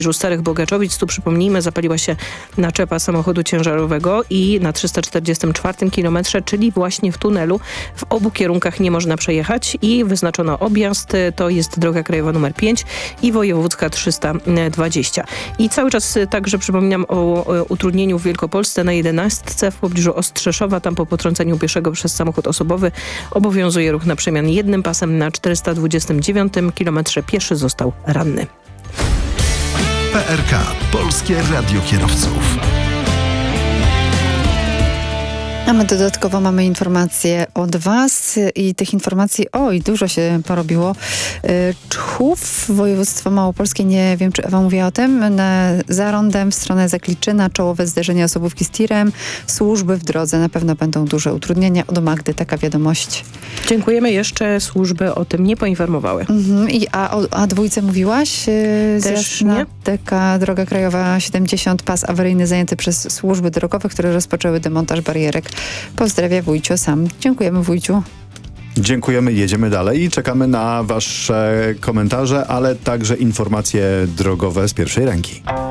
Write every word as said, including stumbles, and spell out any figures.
pobliżu Starych Bogaczowic. Tu przypomnijmy, zapaliła się naczepa samochodu ciężarowego i na trzysta czterdziestym czwartym kilometrze, czyli właśnie w tunelu, w obu kierunkach nie można przejechać i wyznaczono objazd. To jest droga krajowa numer pięć i wojewódzka trzysta dwadzieścia. I cały czas także przypominam o utrudnieniu w Wielkopolsce na jedenastce w pobliżu Ostrzeszowa. Tam po potrąceniu pieszego przez samochód osobowy obowiązuje ruch na przemian jednym pasem. Na czterysta dwudziestym dziewiątym kilometrze pieszy został ranny. P R K. Polskie Radio Kierowców. A my dodatkowo mamy informacje od Was i tych informacji, oj, dużo się porobiło. Czchów, województwo małopolskie, nie wiem, czy Ewa mówiła o tym, na, za rondem w stronę Zakliczyna, czołowe zderzenie osobówki z tirem, służby w drodze, na pewno będą duże utrudnienia. Od Magdy taka wiadomość. Dziękujemy, jeszcze służby o tym nie poinformowały. Mhm. I a o A dwójce mówiłaś? Też nie. Taka droga krajowa siedemdziesiąt, pas awaryjny zajęty przez służby drogowe, które rozpoczęły demontaż barierek. Pozdrawia wujcio sam. Dziękujemy, wujciu. Dziękujemy, jedziemy dalej i czekamy na wasze komentarze, ale także informacje drogowe z pierwszej ręki.